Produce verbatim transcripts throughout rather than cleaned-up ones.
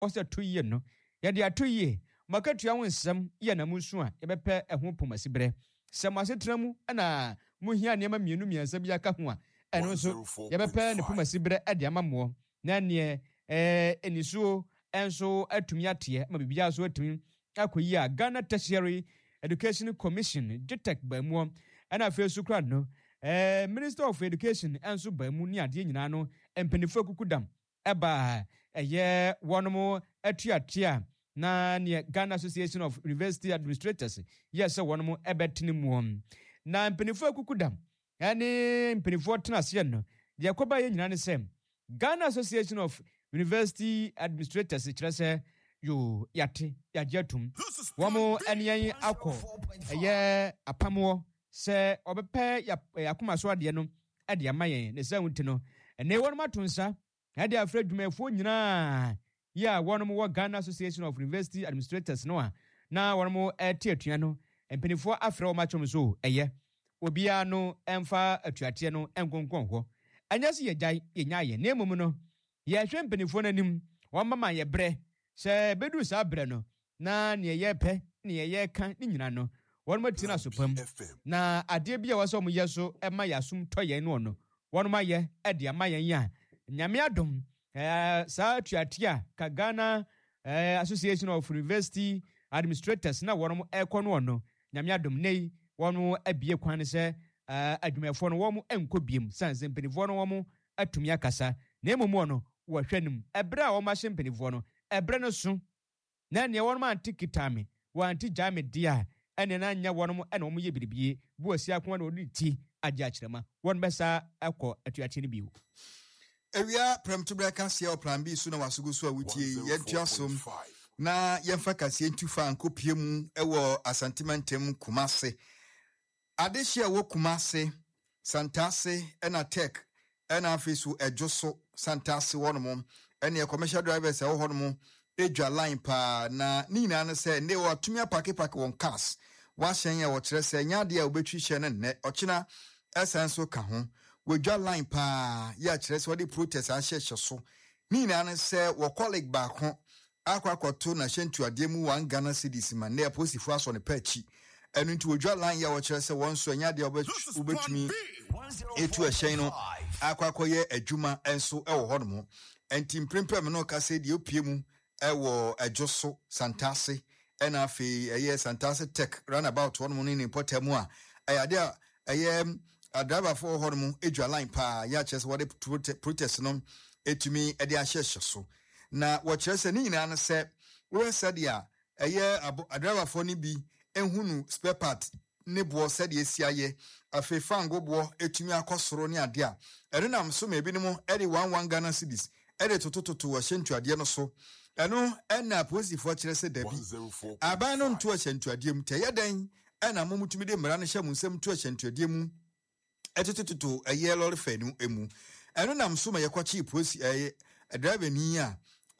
ose two ye no ya de ato ye makatua wonsam ye na musu a ye bepe eho pomasibre sem asetramu na muhia ne ma mienu miensa bi aka ho a eno so ye bepe ne pomasibre ade amamo na ne eh eniso enso atumi ate ma bibia so atumi akoyi a Ghana Tertiary Education Commission G T E C bamu ana fe su kra no eh Minister of Education enso bamu ni ade nyina no empenifo kukudam eba eye wonomo atuatua na ne Ghana Association of University Administrators yes wonomo ebetini mu na empenifo kukudam ene empenifo tenase no ye koba ye nyina ne sem Ghana Association of University Administrators kirase yo yate yajetum wamo eniyan akọ eye apamo se obepe yakoma so ade no ade amayen ne se wunti no ene wonma tonsa ade afredwumafo nyina ya wonmo wo Ghana Association of University Administrators no a na wonmo etiatua no empenifo afre o machom so eye obia no emfa atuate no enkonkon ho anyase ye jai yenyaye na emum no ye hwe empenifo nanim womma ye bre se bedu sa bre no na ne ye pe ne ye kan ni nyina no won ma tina so pam na ade bia waso mo yeso e ma yasum toye no no won ma ye e de ma yen ya nyame adom eh sa tuatia ka Ghana eh, Association of University Administrators na won mo e ko no no nyame adom nei won mo abie kwan se eh, adwumefo no won mo enko biem sanse mpenifo no won mo atumi akasa na emom no wo hwanim ebra a wo ma hye no ebre no so na ne won ma antikitame wa antijame dia ene na nya won mo ene wo ye bibie bu osi akon na odi ti agya kirema won besa akọ atuache ni biwo ewia premtu breka sia o plan B so na wasugo so awutie ye duasom na yemfa kase ntufa ankopie mu ewo asantimentem Kumase adehia wo Kumase Santase ena tech ena afisu ejoso Santase wonom ene commercial drivers e wo honom edwa line pa na nina ne se ne wo atumi apake pake won cars wa hyen ya wo kire se nya de a obetwi hye ne ne okina esenso ka ho wodwa line pa ya kire se wo de protest a hye hye so nina ne se wo colleague ba ko akwakoto na hyentu ade mu one Ghana cedis ma ne aposifu aso ne pachi enu nti wodwa line ya wo kire se won so nya de obetwi etu a hyen no akwakoye adwuma enso e wo honom enti mprempem no ka se de opie mu ewo ejoso Santase ena afi eye Santase Tech runabout one mo ni importemu a ayade a eye driver for hormu edwa line pa ya chese what protest no etumi e de ahyehye so na wo chese ni nyina na se we said ya eye driver for ni bi ehunu spare part ne bo said ye siaye afi fango bo etumi akosoro ni ade a erenam so me bi ni mo e de one one Ghana cedis e de totototo wo hyentu ade no so eno ena posifo kire se dabi aban no nto ahyentu ade mu teye den ena momutumi de mra no hye mu nsem to ahyentu ade mu eteteteto eye lori fanu emu eno nam so ma yekochi posi eye driver ni a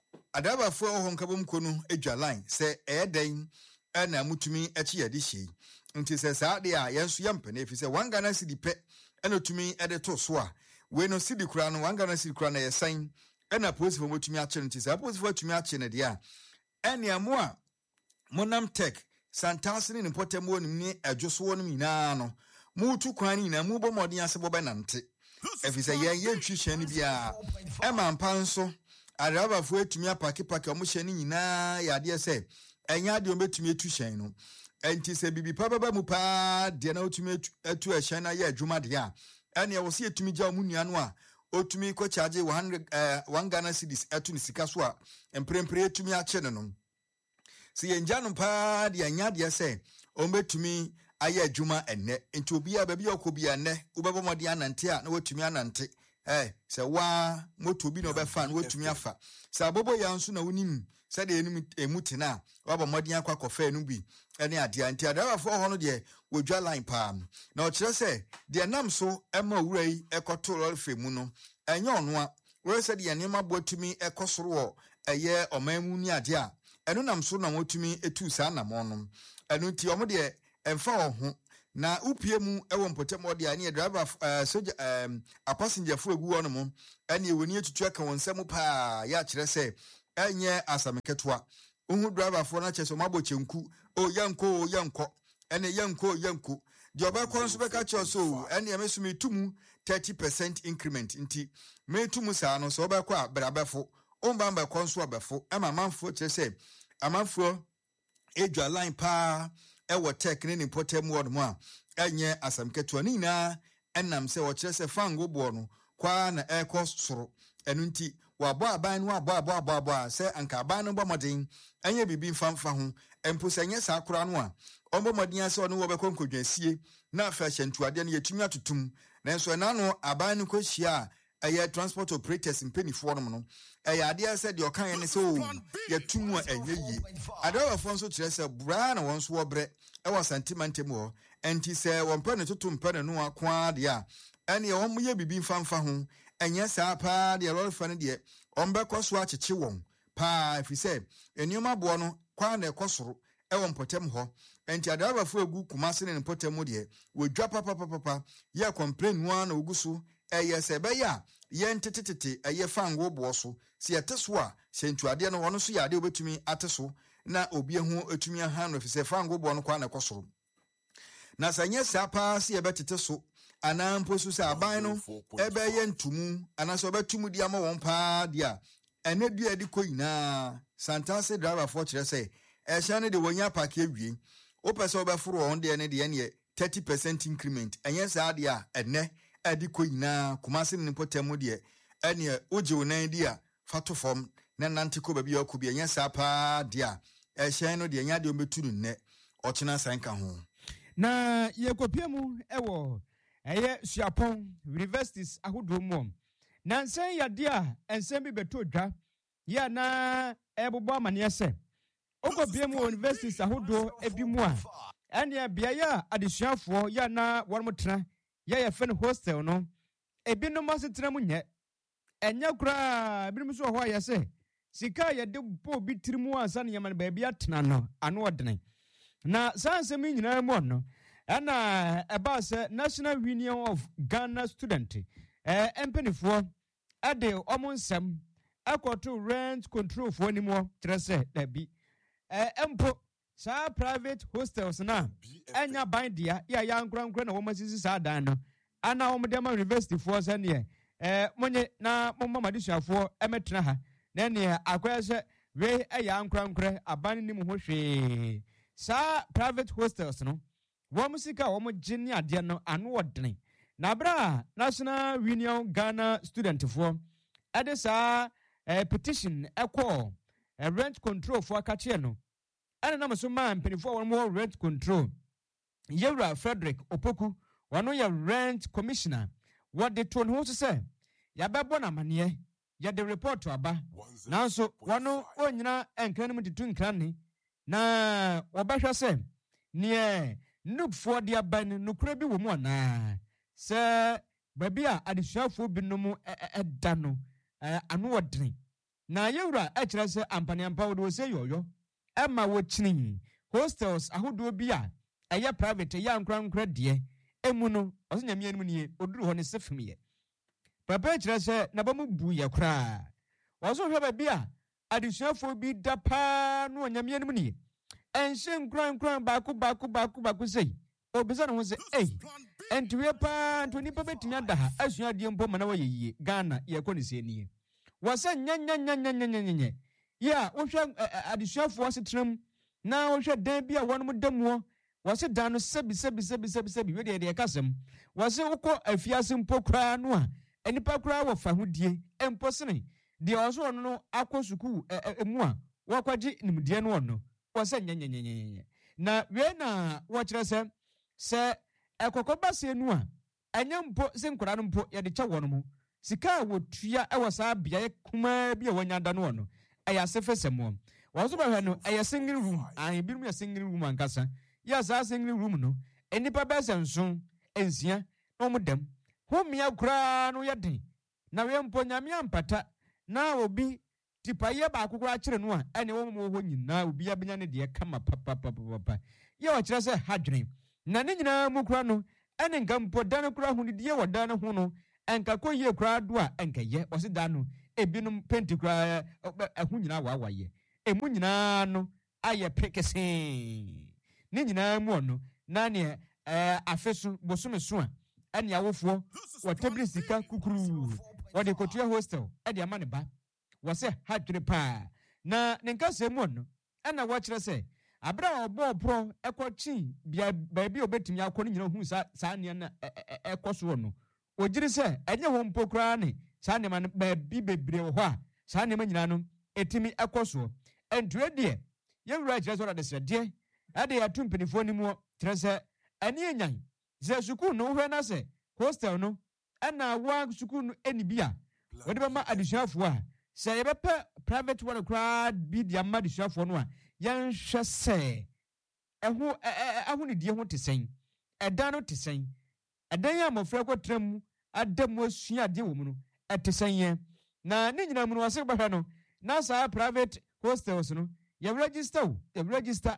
adaba fo ho nkabom kono edwa line se eye den ena mutumi echi yade hye nti se sa de a yenso yempe na efi se one Ghana cedi pe ena tumi ede to so a we no cedi kura no one Ghana cedi kura na yesan ena posifo motumi ache nti se posifo atumi ache ne de a ene amo a monam tech Santase ni potemo ni adwoso wonum nyina no mutu kwan ni na mu bo modin ase bo benante efise ye ye ntwihye ni bia e ma mpa nso araba fo etumi apake pake o mo hye ni nyina ya de se enya de o betumi etuhye no enti se bibi pa baba mu pa de na otumi etu ehye na ye adwuma de a ene wo se etumi gya mu nua no a otumi ko charge one hundred uh, one Ghana cedis etu ni sika so a emprempre etumi ache no no si yenja no pa de anya de se o betumi aye adwuma enne enti obi a baabi okobia enne ubebo modi anante a na watumi anante eh se wa moto bi no be fa na watumi afa se abobo ya nso na wonim se de enum emuti na waba modi akwa kofa enu bi ene ade anti adawa fo ho no de wodwa line pa na o kire se de nam so ema wura yi ekoto lolfe mu no enye ono a we se de yanema botumi ekosoro wo eye omamu ni ade a enu nam so na wotumi etu sa na mo no enu ti omo de emfa ho na upie mu ewo mpotemo de ani driver uh, soja um, a passenger fu egu wono mo ene ewoni etutu aka wonsem pa ya kire se enye asameketwa uhu driver for na cheso mabo chenku o yanko yanko ene yanko yanko di obekọ nso beka che so ene emesumi tumu thirty percent increment nti me tumu saa no so obekọ abrabefo omba mba konso abefo ema manfo che se amanfo edwa line pa ewo tech ne important word mo a enye asameketwa ni na enam se wo kire se fango bo no kwa na ekọ soro enu nti wabo aban no abo abo abo abo se anka aban no bomodin enye bibi mfamfa ho empo se enye sa akora no a ombomodin ase ono wo be konkodwasie na afa hyentuade no yetumi atutum nanso na no aban no kohia eye transport operators mpenifo no no eye ade ase de okan ne se o yetum a enye yi adawa fo nso kire se bra na won so wobre e wo sentimentem ho enti se won pa ne tutum pa ne no akwa de a ene won ye bibi mfamfa ho enye sa pa de lord fa ne de ombekọ so acheche won pa if say enioma bo no kwa na ekosoro e won potem ho enti adawa fo egu kumase ne potem de wodwa papa papa ye complain no na oguso eye se be ya ye ntetetete eye fango bo so se yeteso a sentuade no wono so yade obetumi ateso na obi ehu etumi aha no fi se fango bo no kwa na ekosoro na sanye sa pa se ye betete so anampo so sa aban no ebe ye ntumu anaso obetumu di ama won pa dia ene dua di koyina santase driver for kire se e sha ne de wonya park ewie o pese obeforo on de ne de ne thirty percent increment enye sa dia ene adi koyina kumase ne potemu de ene oje wonan dia fato form na nante ko ba bia ko bia enye sa pa dia e sha no de nya de ometuru ne o chena sanka ho na ye kopiemu ewo eye Suapon universities ahodromo na nsen yade a ensen bi beto dwa ya na ebobo amane ese okopiemu universities ahodro ebimu a ene bia ya adesuafo ya na wormotena ya ye fen hostel no ebinom asetena munye enya kura ebinom so ho ya se sika ye de bo bi tirimu ansa ne yamane ba bia atena no ano odene na sansem nyina mu no ana about the National Union of Ghana Student eh empenifo ade omonsem akoto rent control for anymore trese da bi eh empo sa private hostels na enya bandia ya ya nkurankura na womasisi sa dan no ana omdema university for sane eh monye na momma madisuafo emetena ha na ne akwese we eya nkurankura aban ni mu ho hwe sa private hostels no Womusika womo jini ade no ano odene na bra National Union Ghana student for ade sa eh, petition ekọ eh, rent control for akache no ane na so man penifo womo rent control Yewra Frederick Opoku wano ya rent commissioner what they told ho say ya bebo na mane ya the report aba nanso wano onyina enkan mu ditu nkran ni na obahwa say ne Nuk for the aban nukura bi wo mu ana se baby a adesuafo binom edano anu odene na Yewra e kire se ampane ampa wo se yoyo emma wo chini hostels ahodo bi a eye private ya nkura nkura de emu no osenya mi anim nie oduru ho ne sefimiye papa kire se na ba mu bu ye kra oso hwe baby a adesuafo bi da pa no onyame anim nie enshen kran kran baku baku baku baku sei obisa no se eh entwe pa ntoni pa betumi ada ha asua de mpo mana wayeye Ghana ye kɔ ne se nie wasa nyanya nyanya nyanya nyanya ya wohwe adesuafo asetram na wohwe dan bi a wɔn damuo wase dan no sebi sebi sebi sebi sebi we de de kasem wase wokɔ afiase mpo kra no a enipa kra wo fa hodie empo sene de ɔso no akɔ suku emu a wakwaji nimdie no no wase nyenyenyenyenye na we na wo kire se se ekokoba se nu a anya mpo se nkora no mpo ye de kye wono mu sika wo tua e wasa bia ye kuma bia wanya da no no aya sefesemo wo so ba hwe no aya single room an bi mu ya single room ankasa ya sa single room no enipa ba se nso ensia no mu dem ho mia kura no ye den na we mpo nyame ampata na obi tipa ye ba akukura kire no a ene wo mo ho nyina obi ya benya ne de kama papa papa papa ye wo kire se hadwen na ne nyina mu kura no ene nka mpo dan kura hu ne de wo dan ho no enka ko ye kura do a enka ye o se dan no ebinom penti kura ɛho nyinaa waawaye emu nyinaa no ayɛ pekese ne nyinaa mu no na ne afe so bosome so a ɛne awofoɔ wɔtabiri sika kukuru wɔde kotua hostel ɛde ama ne ba wɔsɛ hadwene paa na ne nkasa mu no ɛna wɔkyerɛ sɛ abra ɔbɔ pro ɛkɔkyi bia baabi a obetumi akɔ no nyina hu saa saa nea na ɛkɔ so no ogyiri sɛ ɛnyɛ ho mpo koraa ne saa nea no baabi bebree wɔ hɔ a saa nea nyina no etimi ɛkɔ so ɛntua deɛ yɛwura kyerɛ sɛ ɔda sɛdeɛ ɛde yɛato mpanifoɔ no mu kyerɛ sɛ ɛne enyan sɛ sukuu no hwɛ na sɛ hostel no ɛna wa sukuu no ɛni bi a wɔde bɛma adesuafoɔ a sɛ yɛbɛpɛ private one koraa bi de ama adesuafoɔ no a yɛnhwɛ sɛ ɛho ɛho ne die ho te sɛn ɛdan no te sɛn ɛdan yɛ amɔfra kɔtena mu ada mu asua adeɛ wɔ mu no ɛte sɛn yɛn na ne nyinaa mu no wɔse bɛhwɛ no na saa private hostels no yɛ register o yɛ register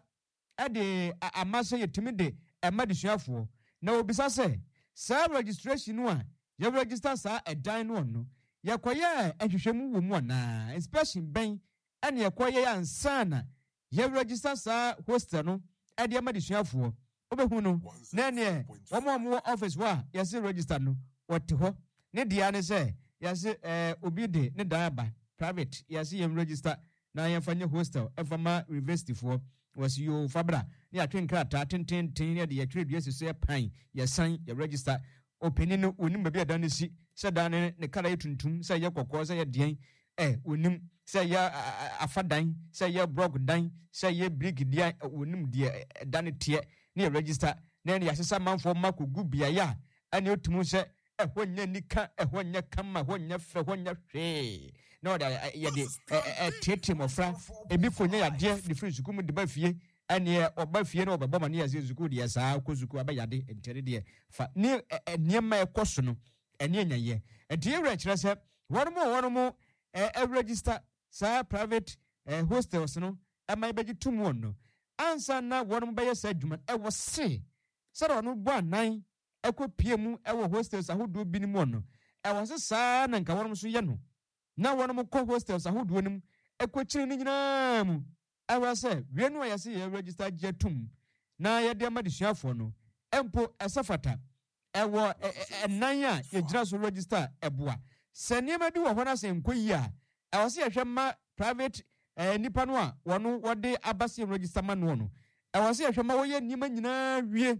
ɛde ama sɛ yɛtumi de ɛma adesuafoɔ na obisa sɛ saa registration no a yɛ register saa ɛdan no no yɛkɔyɛ nhwehwɛmu wɔ mu anaa inspection bɛn ɛne yɛkɔyɛ ansa na yɛ register saa hostel no ɛde ama adesuafoɔ wobɛhu no na ɛneɛ wɔn a wɔwɔ office hɔ a yɛse register no wɔte hɔ ne deɛ ne sɛ yɛse ɛɛ obi de ne dan aba private yɛse yɛn register na yɛmfa nyɛ hostel ɛfa ma universityfoɔ wɔsi yo fabra ne atwe nkrataa tententen ne de yɛtwerɛ dua sisi ɛpan yɛsan yɛ register opini no onim baabi adan no si sɛ dan ne ne kala yɛ tuntum sɛ yɛ kɔkɔɔ sɛ yɛ deɛn ɛ onim sɛ yɛ afadan sɛ yɛ block dan sɛ yɛ brick deɛ onim deɛ dan teɛ ne yɛ register na ne yɛasesa manfoɔ ma kogu biaeɛ a ɛne otum sɛ ɛhɔ nyɛ nika ɛhɔ nyɛ kama ɛhɔ nyɛ fɛ ɛhɔ nyɛ hwee na ɔde yɛde ɛtietie mmɔfra ebi fo nyɛ yadeɛ de firi sukuu mu de ba fie ɛneɛ ɔba fie na ɔbɛbɔ ma ne yɛsɛ sukuu deɛ saa kɔ sukuu abɛyade ntɛre deɛ fa ne nneɛma ɛkɔ so no ɛne ɛnyɛyɛ ɛnti yɛwura kyerɛ sɛ wɔn mu wɔn mu ɛregister saa private hostels no ɛma yɛbɛgye tum wɔn no ansa na wɔn mu bɛyɛ saa adwuma ɛwɔ se sɛdeɛ wɔn bɔ anan ɛkɔ pie mu ɛwɔ hostels ahodoɔ bi mu no ɛwɔ se saa na nka wɔn nso yɛ no na wɔn mo kɔ hostels ahodoɔ no mu ɛkɔ kyerɛ ne nyinaa mu ɛwɔ sɛ wie no a yɛse yɛ register gye tum na yɛde ama desuafoɔ no ɛmpo ɛsɛ fata ɛwɔ ɛnan a yɛgyina so register ɛboa sɛ nneɛma bi wɔ hɔ no sɛ nkɔ yi a ɛwɔ sɛ yɛhwɛ ma private nipa no a wɔno wɔde aba sɛ register ma no no ɛwɔ sɛ yɛhwɛ ma wɔyɛ nneɛma nyinaa wie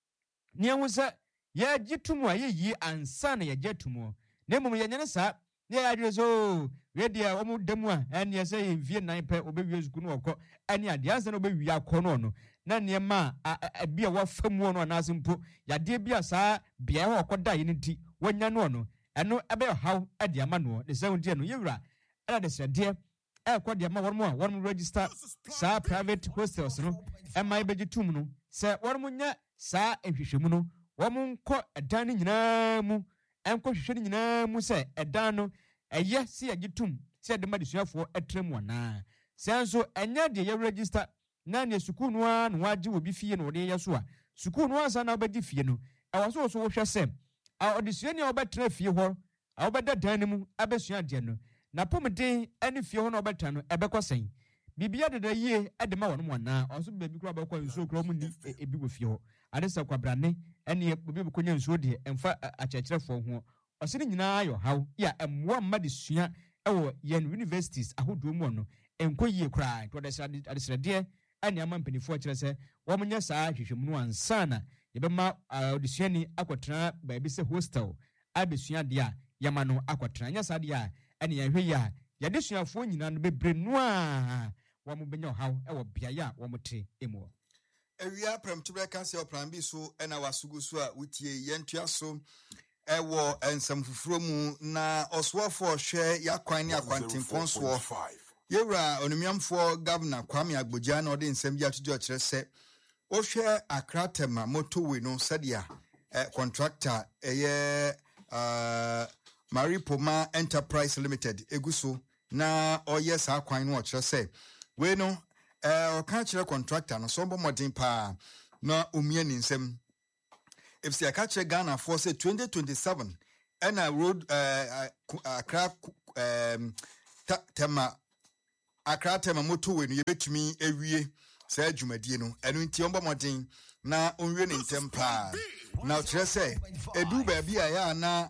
ne ɛho sɛ yɛgye tum a yɛyie ansa na yɛgye tum na mmom yɛnyɛ saa ne yɛadwene sɛ wie deɛ wɔn da mu a ɛneɛ sɛ yɛmfie nan pɛ wɔbɛwie sukuu no wɔkɔ ɛne adeɛ ansa na wɔbɛwie akɔ no no na nneɛma a bi a wɔafa mu no anaasɛ mpo yadeɛ bi a saa beaeɛ hɔ ɔkɔda yɛ no nti wɔanya no no ɛno ɛbɛyɛ haw de ama no de sɛ nti no yɛwura ɛna de sɛdeɛ ɛkɔ de ama wɔn a wɔn register saa private hostels no ɛma yɛbɛgye tum no sɛ wɔn nyɛ saa nhwehwɛmu no wɔn nkɔ ɛdan no nyinaa mu ɛnkɔ hwehwɛ no nyinaa mu sɛ ɛdan no ɛyɛ sɛ yɛgye tum sɛ ɛde ma desuafoɔ ɛtrɛ mu anaa sɛ nso ɛnyɛ deɛ yɛ register na ne sukuu no a na wɔagye wɔ bi fie na wɔde yɛ so a sukuu no ansa na wɔbɛgye fie no ɛwɔ so wɔ so wɔhwɛ sɛ ɔdesuani a wɔbɛtena fie hɔ a wɔbɛda dan no mu abɛsua adeɛ no napɔmuden ne fie hɔ na wɔbɛtena no ɛbɛkɔ sɛn biribia deda yie de ma wɔn mu anaa ɔso baabi kora bɛkɔ nsuo kora mu ni ebi wɔ fie hɔ ade sɛ kwabrane ɛne obi bɛkɔnya nsuo deɛ ɛmfa akyerɛkyerɛfoɔ ho ɔse ne nyinaa yɛ ɔhaw yɛ ɛmmoa mma de sua ɛwɔ yɛn universities ahodoɔ mu no ɛnkɔ yie koraa nti ɔde adesrɛdeɛ ɛne ama mpanimfoɔ kyerɛ sɛ wɔn nyɛ saa hwehwɛmu no ansa na yɛbɛma ɔdesuani akɔtena baabi sɛ hostel abɛsua adeɛ a yɛma no akɔtena nyɛ saa adeɛ a ɛne yɛhwɛ yi a yɛde suafoɔ nyinaa no bebree no a wɔn bɛnya ɔhaw ɛwɔ beaeɛ a wɔn te emu. Ewia prɛmtubɛ kase ɔplan bi so ɛna wasugu so a wotie yɛntua so ɛwɔ nsɛm foforɔ mu na ɔsoɔfoɔ hwɛ yakwan ne akwantempɔn soɔ yɛwura onumiamfoɔ governor Kwame Agbogya na ɔde nsɛm bi atodo ɔkyerɛ sɛ ɔhwɛ Accra Tema motorway no sɛdeɛ ɛ contractor ɛyɛ uh, Maripoma Enterprise Limited egu so na ɔyɛ saa kwan no ɔkyerɛ sɛ we no eh ɔka kyerɛ contractor no so bɔ modern pa na omie ne nsɛm if say aka kyerɛ Ghana for say twenty twenty-seven ɛna road eh Accra um tema Accra tema motorway no yebetumi ewie saa dwumadie no eno nti omba modin na onwie ne ntem pa na okire se edu ba bia ya na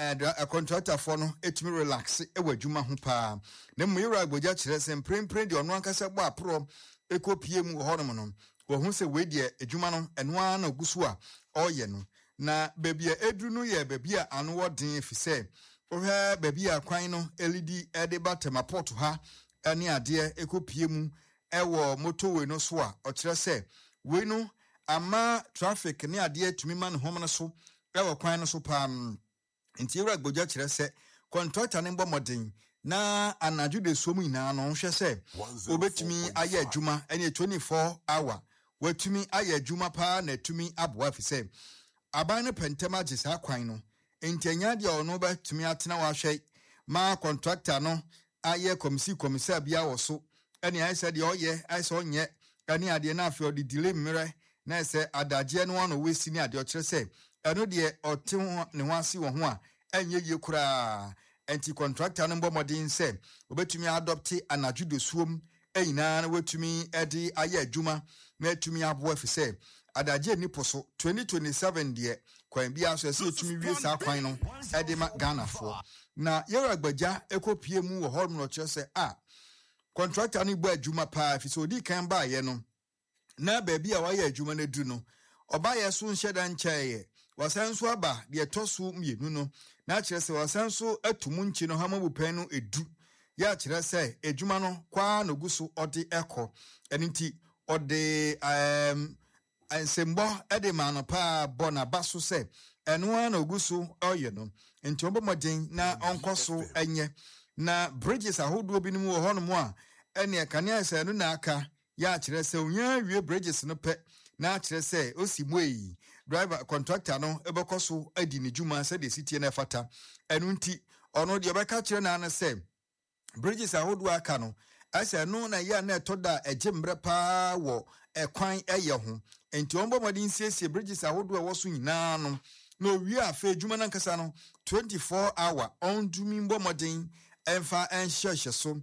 a contractor for no etumi relax e wadwuma ho pa na mmuyira agboja kire se mprempren de ono ankasa gbo apro ekopie mu honom no wo hu se we de adwuma no eno a na ogusu a oye no na bebia edru no ye bebia ano wodin efise ohwe bebia kwan no elidi ede batema port ha ani ade ekopie mu ewo motorway no so a okire se we no ama traffic ne ade atumi man hom no so ewo kwan no so pam nti ewra gboja kire se contractor ne mbo modern na anaju de so mu ina no hwe se obetumi aye adwuma ene twenty-four hour watumi aye adwuma pa na tumi aboa fi se aban ne pentema gisa kwan no nti anya de ono betumi atena wa hwe ma contractor no aye komisi komisa bia wo so ene ayi se de oye ayi se onye ene ade na afi odi delay mmere na se adaje no ano wesi ni ade o kire se eno de ote ne ho ase wo ho a enye ye kura anti contractor no mbomodin se obetumi adopt anaju de suom eyina na wetumi edi aye adwuma na etumi aboa fi se adaje ni poso twenty twenty-seven de kwan bia so se etumi wie sa kwan no edi ma Ghana fo na yero agbaja ekopie mu wo horm no kire se a contractor ni bo adwuma pa fi se odi kan ba ye no na ba bia wa ye adwuma na du no oba ye so nheda nchaye wasanso aba de toso mienu no na kire se wasanso atumu nchi no hamabu pen no edu ya kire se adwuma no kwa no guso ode eko eniti ode um ansembo ede manopa bona baso se eno na oguso oye no enti ombo modin na onkoso enye na bridges ahodo bi nimu ho no mo a ene kanea se no na aka ya kire se onya wie bridges no pe na kire se osimwe driver contractor no ebekoso adi ne dwuma se de city na fata enu nti ono de obeka kire na na se bridges ahodo aka no ase no na ya na etoda ejembre pa wo ekwan eye ho enti ombo modin siesie bridges ahodo e woso nyina no no wi afa dwuma na nkasa no twenty-four hour on dumi mbo modin enfa enhyehyɛ so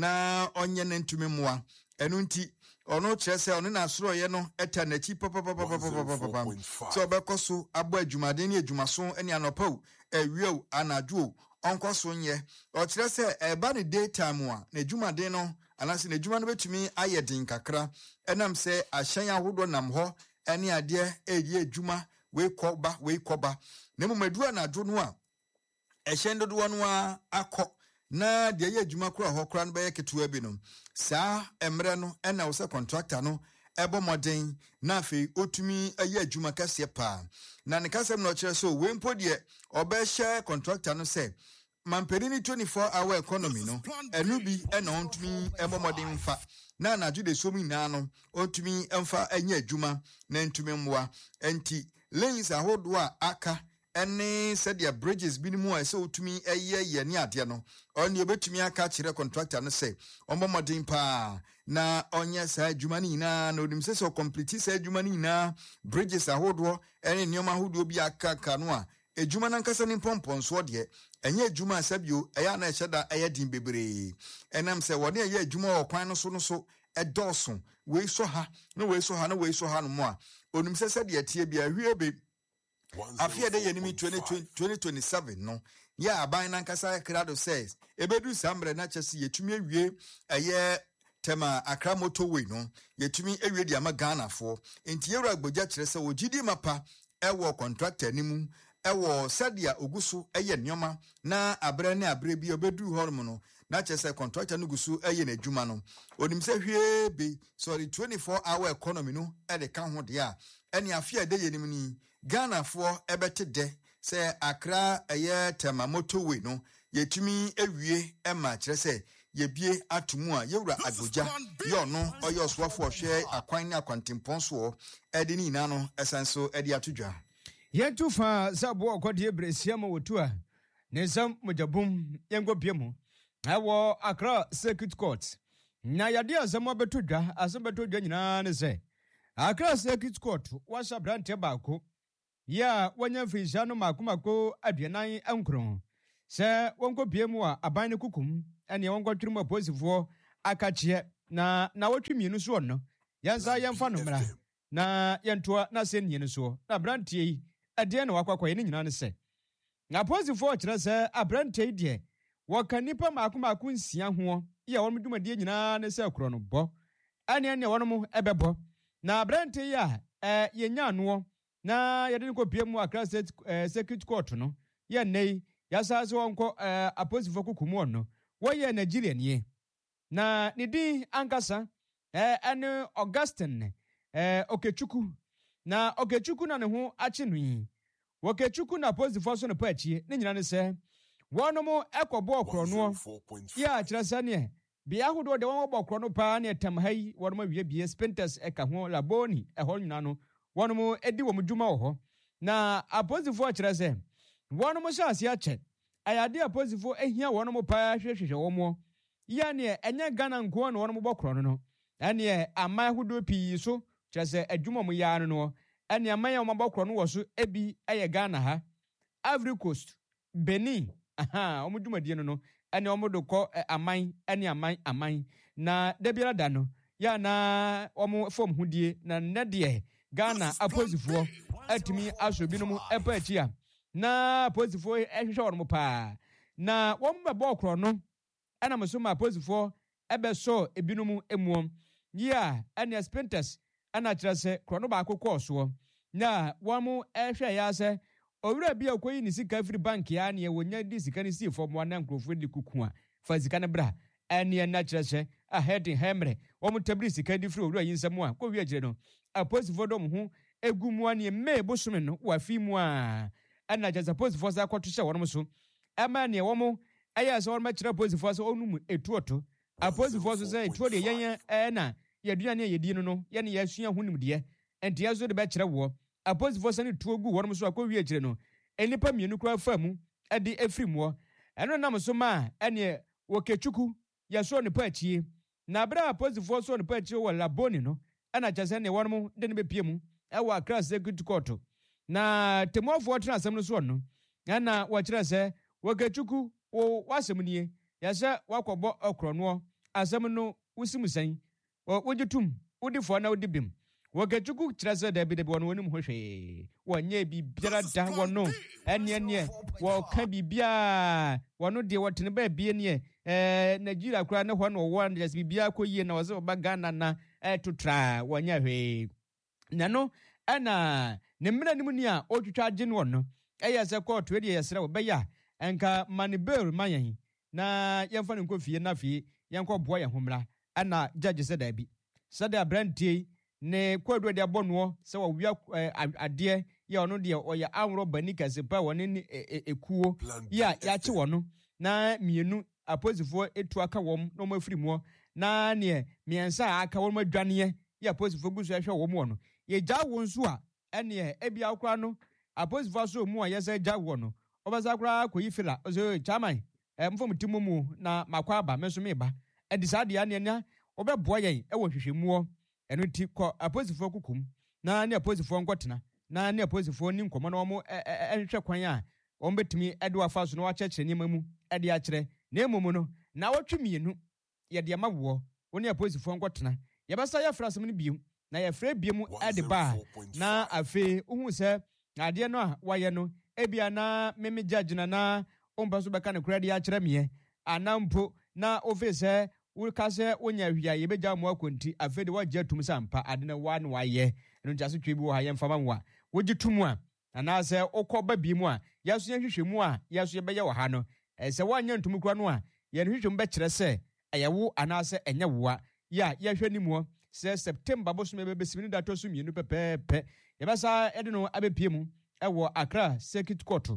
na onye ne ntumi moa enu nti ono kyerese ono na asoro ye no eta na chi papa papa papa so bekoso abo adwumade ne adwumaso ene anopa ewieu anadwo onkoso nye o kyerese eba ne daytime a na adwumade no anase na adwuma no betumi ayedin kakra enam se ahyan ahodo nam ho ene ade edi adwuma we koba we koba na mumadu anadwo no a ehyen dodo no a akọ na de ye adwuma kura ho kura no be ketewa bi no saa emre no ena wo se contractor no ebo modern na afi otumi aye adwuma kase pa na ne kasem no kire so we mpo de oba hye contractor no se mampedi ni twenty-four hour economy no enu bi ena ontumi ebo modern fa na na jude so mi na no otumi emfa anya adwuma na ntumi mmoa enti lanes ahodo a aka ene said ya bridges binimu a se otumi eye ye ne ade no oni obetumi aka kire contractor no se ombo modin pa na onye sa adwuma ni na na odim se so complete sa adwuma ni na bridges ahodo ene nioma ahodo bi aka ka no a adwuma na nkasa ni pompon so de enye adwuma asabio eya na echeda eye din bebre enam se wode eye adwuma okwan no so no so edoso we so ha no we so ha no we so ha no mo a onim se se de tie bia hwie be afia de yenimi twenty twenty-seven no ya aban na nkasa krado says ebedu sambre na chesi yetumi awie eye tema Accra motorway no yetumi awie di ama Ghana fo enti yewra gboja kire se wogidi mapa ewo contractor nimu ewo sadia ogusu eye nyoma na abre ne abre bi obedu hormo no na chese contractor no gusu eye na adwuma no onim se hwie be sorry twenty-four hour economy no e de ka ho de a ene afia de yenim ni Ghana for ebete de se Accra eye tema motorway no yetumi awie ema kire se yebie atumu a yewura agoja yo no oyo swafo hwe akwan ne akwantempon so ede ni na no esanso ede atodwa yentu fa sabo okode ebresia ma wotu a ne sam mojabum yengo biemu awo Accra Circuit Court na yade azamo betodwa azobetodwa nyina ne se Accra Circuit Court washa brante baako ya wanya fisha no makomako aduanan ankron se wonko biemu a aban ne kukum ene wonko twirimo aposifo akachie na na wotwe mienu so no yansa yemfa no mra na yentoa na sen nyene so na brantie yi ade na wakwakwa ne nyina ne se na aposifo kire se abrantie de wakanipa maakoma nsia ho ya won dwumade nyina ne se kro no bo ane ane wonmo ebebo na abrantie ya eh yenya no na yede ne ko biemu Accra State eh, Circuit Court no ye nei yasa se wonko eh, aposifo kukumu no wo ye Nigeria nie na ne din ankasa eh ane Augustine eh Okechukwu na Okechukwu na ne ho achi no Okechukwu na aposifo so ne pa achie ne nyina ne se wonomo ekobo okro no ya kire se ne bia hodo de won obokro no pa ne tam hai wonomo wie bie spinters eka ho laboni eho nyina no wonomo edi wo mdwuma ho na aposifo kire se wonomo sha ase ache ayade aposifo ehia wonomo pa hwehwehwe womo ya ne enye Ghana nko no wonomo bokro no no ene amai hodo pi so kire se adwuma mo ya no no ene amai wo mabokro no wo so ebi eye Ghana ha Ivory Coast Benin aha omudwumadie no no ene omodo ko eh, amai ene amai amai na debiara da no ya na omo form hudie na nede Ghana aposifo atimi asobinum epa achia na aposifo ehwehwe won mo pa na won mebọ okro no ana mesoma aposifo ebeso ebinum emuom ya ene spinters ana kirase krono ba akokọ so na won mo ehwe ya se owura bia okoyi ni sika free bank ya na wonya di sika ni si form wana nkrofo di kuku a fa sika ne bra ene na kirase a heading hemre won tabri sika di free owura yinsam a ko wi agire no aposifo dom ho egumu ane me bosume no wa fi mu a ana jaza aposifo za kwato hye won so ama ne won aya so won ma kire aposifo so onum etuoto aposifo so say etuo de yen e na yadua ne yedi no no ye ne yasua hunim de enti yazo de be kire wo aposifo so ne tuo gu won so akọ wi agire no enipa mienu kra famu ade efrimu eno nam so ma ene Okechukwu yaso ne pa achie na bra aposifo so ne pa achie wo laboni no ana chase ne wonmo de ne bepiemu ewa Accra Circuit Court na temofo tena asem no so no na wa kire se Okechukwu wo wasem nie yase wakobo okro no asem no wusimusan wogitum udifo na udibim Okechukwu kire se da bi de wono wonim hwehwe wonye bi biara da wono ene ene wo ka bibia wono de wotene ba bie ne eh Nigeria kura ne ho no wo na just bibia koyie na wo ba Ghana na etutra wonya hwe nano ana ne mra nimu ni a otwitwa age no no eya se court we de yesere wo be ya enka manibel mayan na yemfa ne nkofie na fie yenko boa ye homra ana judge se da bi sada brantie ne kwadu de abono se wo wia ade ya ono de oya anwro bani kase pa woni ni ekuo ya ya che wono na mienu aposifo etu aka wom no mafiri mu na ne miensa aka wom adwane ya aposifo gusu ehwe wom wono ye ja won so a ene ebia akra no aposifo so mu a yesa ja wono obasa akra koyi fila so chairman mfom timumu na makwa aba meso meba edisa de ane ne obeboa yen e wo hwehwemu eno ti ko aposifo kukum na ne aposifo nkotena na ne aposifo ni nkomo na omo ehwehwe kwan a ombetimi ede afa so no wa chekere nyema mu ede a kire na emumu no na watwemienu ye de mawo oni aposifo nkotena ye basa ya frasem ni bium na ye fra biemu ade ba na afi uhu se ade no a waye no ebia na meme judge na na omba so beka ne kura de a kire me anampo na office wulkase wonya hwia ye beja mo akonti afi de wagye atum sampa ade na wa no waye no ntia so twebi wo ha ye mfama wa wogitum a ana se okoba bi mu a yaso ye hwehwemu a yaso ye beye wo ha no se wanya ntum kura no a ye hwehwem be kire se eyewo ana se enye wo a ya ye hwani mu se September bo so me be simini da to so mienu pepepe ye basa ede no abepie mu ewo Accra Circuit Court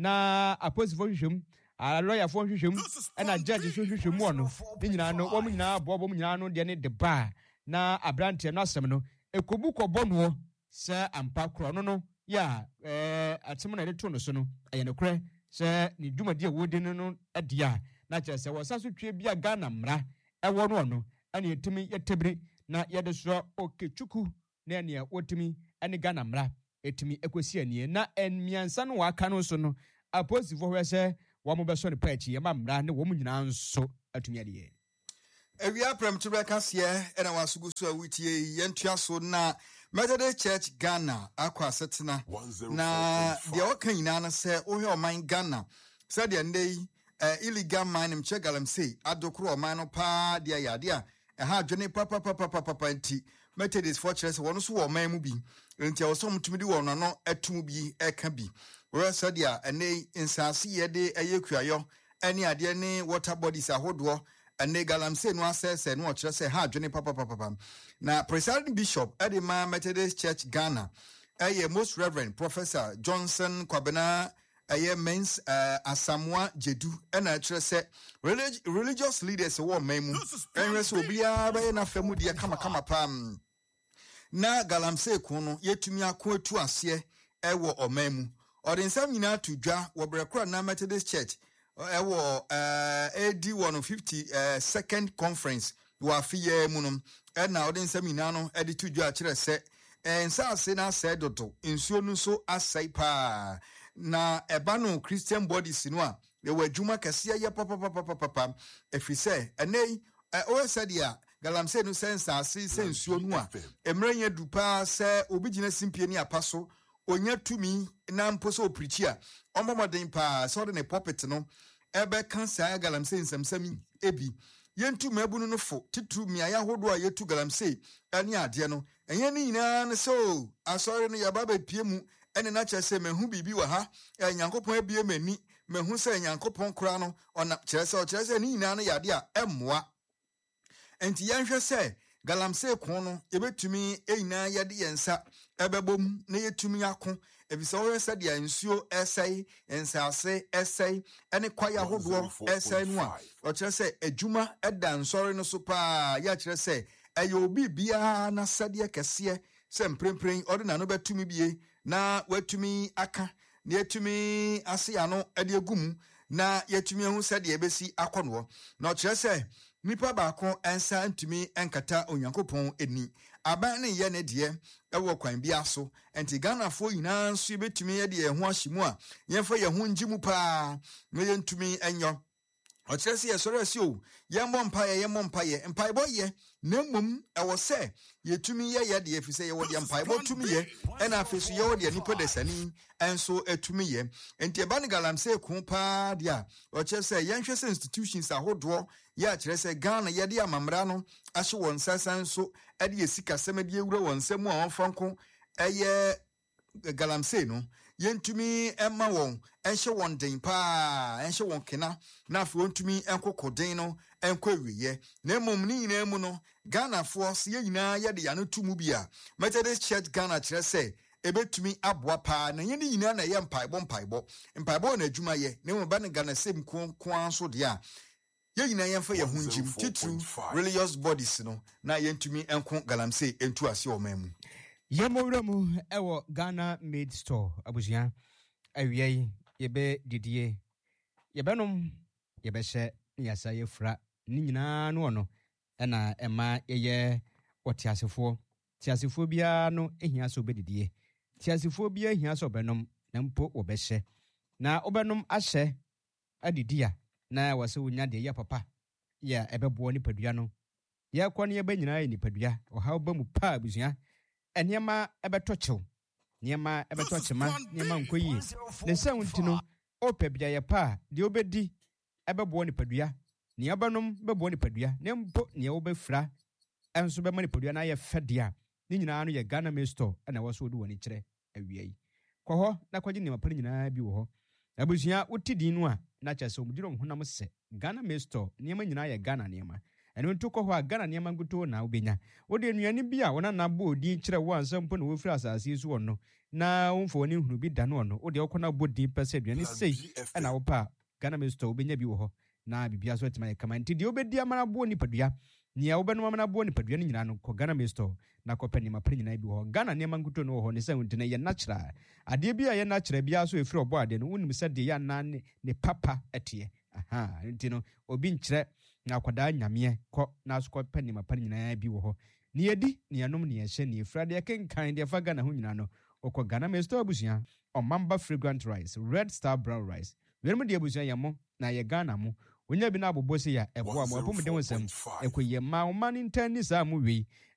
na aposifo hwehwem a lawyer for hwehwem na judge so hwehwemu no ni nyina no wo nyina bo bo nyina no de ne de ba na abrante no asem no ekobu kobọ no se ampa kro no no ya eh atem na de to no so no eye ne kre se ni dwumadi a wodi no adia na kire se wo sa so twe bia Ghana mra ewo no no ani etimi yetebiri na yede so Okechukwu na ne wotimi ani Ghana mra etimi ekosi anie na enmiansa no waka no so no aposifo hwe se wo mo beso ne pachi ye mamra ne wo mo nyina nso atumi ade ye Ewia prem to breakfast here and our sugusu awutie yentua so na Methodist Church Ghana akwa setena na de okan nyina na se ohwe oman Ghana se de ndey illegal mining che galamsey adokro oman no pa de ayade a ha adwene papa papa papa nti Methodist Fortress wono so oman mu bi nti awoso mtumi di wono no atum bi eka bi we se de a ene insase ye de ayekuayo ene ade ne water bodies ahodo and ne galamsey no asese no okire se ha adwene papa papa na presiding bishop Edema Methodist Church Ghana eh most reverend Professor Johnson Kwabena eh mens uh, Asamoah Jedu and akire se relig- religious leaders wo memu enwe se obia ba na famu de kama kama pam na galamsey ko no yetumi akọ atu ase ewo omemu odinsam nyina to dwa wo brekora na Methodist Church ewo uh, A D one fifty uh, second conference wa fiye munum na odinsam nyina no edi to dwa kire se ensa ase na ase dodo nsuo no so asai pa na eba no Christian bodies no a they were juma kase ya papa papa papa efise enei o said ya galamsey no sense ase se nsuo no a emrenya dupa se obi gina simpie ni apaso onya tumi na mposo oprichi a omomoden pa so de ne puppet no ebe kansa galamsey nsamsami ebi yentu mabunu no fo titu miaya hodo a yetu galamsey ani ade no enye ni nyina ne so asori no yababa pie mu ene na kyese mehu bibi wa ha nyankopon abie mani mehu se nyankopon kura no ona kyerese o kyerese ni nyina no yade a emmoa enti yenhwe se galamsey kon no yebetumi eina yade yensa ebebom na yetumi akon ebisa wo se de nsuo esai ensase esai ene kwaya hodo esai no a o kyerese adwuma eda nsori no so pa ya kyerese eyo obi bia na sade kese se mprempren ode na no betumi bie na watumi aka na yetumi ase ano ede agum na yetumi hu sade ebesi akono na o kyerese nipa baako ensa ntumi enkata onyankopon eni aban ne ye ne de ewo kwan bia so enti Ghana fo nyina nso betumi ye de ye ho ahyimu a yemfa ye ho ngimu pa na ye ntumi enyo o kyerese ye soro asi o ye mbɔ mpa ye ye mbɔ mpa ye mpa bɔ ye na mmom ewo se yetumi ye ye de efise ye wo de mpa bɔ tumi ye ena afesu ye wo de nipa de sani enso etumi ye enti eba ne galamsey ko pa dia o kyerese ye nhwese institutions ahodo ya kyerese Ghana ye de amamra no ahye won sasan so ede esika semade ewura won samu a wonfanko eye galamsey no yentumi emma won enhye won den pa enhye won kena na afi wontumi enkokoden no enkowiye na emom ni nyina emu no Ghana fo se nyina ye de ya no tumu bia Methodist Church Ghana kyerese ebetumi aboa pa na ye ni nyina na ye mpaibɔ mpaibɔ mpaibɔ na adwuma ye na mo ba ne Ghana sem ko ko anso de a ye nyina ye mfa ye hunjim titu religious bodies no na yentumi enko galamsey entu ase o mamu Yamuramu ewo Ghana Made Store abusia awiai yebe didie yebenom yebehye yasa yefra ni nyina no no na ema yeye otiasefo tiasefo bia no ehia so bedidie tiasefo bia ehia so benom na mpo obehye na obenom ahye adidia na wase wonya de ya papa ya ebebo ni padua no ya kwone ye banyina ni padua oha oba mu pa abusia eniema ebetochew niema ebetochema niema nkoyi ne sawuntino opebia ye pa de obedi ebebo ni padua ni abanom bebo ni padua ne mpo ne obefra enso be mani padua na ye fedea ni nyina no ye Ghana Made Store na waso odi woni kire awiai kɔ hɔ na kwaje ne mapare nyina bi wo hɔ abusia utidin no a na kyase omudiro honam se Ghana Made Store niema nyina ye Ghana niema eno nto kɔ hɔ a Ghana niema nguto na obenya wode anuane bi a wona na bo odi kire wo ansam na wofiri asase so no na womfo woni hunu bi da no no wode okona bodi pese aduane sei na wo pa Ghana Made Store obenya bi wo hɔ na bibia so etima kama nti de obedi amana bo ni padua nia wobenu amana bo ni padua ni nyina no kɔ Ghana Made Store na kɔ pani mapre nyina bi wo hɔ Ghana niema nguto no wo hɔ ne sɛ wonte na ye natural ade bi a ye natural bia so efiri obo ade no wonim sɛ de ya na ne papa etie aha nti no obi nkyerɛ na kwada nyame kɔ na so kɔ pani mapre nyina bi wo hɔ ne yedi ne yanom ne yɛhyɛ ne efra de kenkan de fa Ghana ho nyina no okɔ Ghana Made Store abusia Omamba fragrant rice, red star brown rice, Wemu de abusua yamo na ye Ghana mo. Wonya bi na abobose ya eboa mo apom de wonsam. Ekoye ma wo man intani sa mo wi.